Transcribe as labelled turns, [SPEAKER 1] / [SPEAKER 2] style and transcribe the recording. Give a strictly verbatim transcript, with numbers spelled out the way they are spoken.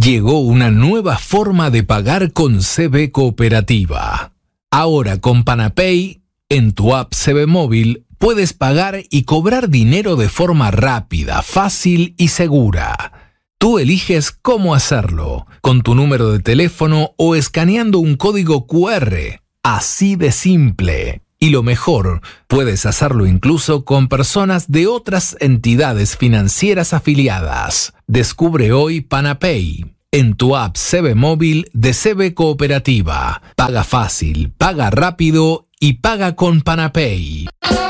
[SPEAKER 1] Llegó una nueva forma de pagar con C B Cooperativa. Ahora con Panapay, en tu app C B Móvil, puedes pagar y cobrar dinero de forma rápida, fácil y segura. Tú eliges cómo hacerlo, con tu número de teléfono o escaneando un código cu erre. Así de simple. Y lo mejor, puedes hacerlo incluso con personas de otras entidades financieras afiliadas. Descubre hoy Panapay en tu app C B Móvil de C B Cooperativa. Paga fácil, paga rápido y paga con Panapay.